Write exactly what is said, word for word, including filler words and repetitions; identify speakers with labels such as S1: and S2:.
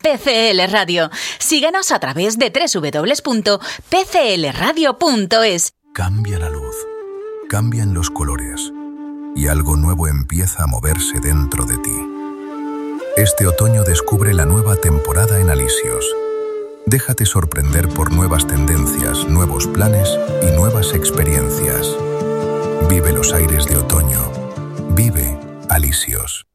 S1: P C L Radio. Síguenos a través de doble u doble u doble u punto p c l radio punto es.
S2: Cambia la luz, cambian los colores y algo nuevo empieza a moverse dentro de ti. Este otoño descubre la nueva temporada en Alisios. Déjate sorprender por nuevas tendencias, nuevos planes y nuevas experiencias. Vive los aires de otoño. Vive Alisios.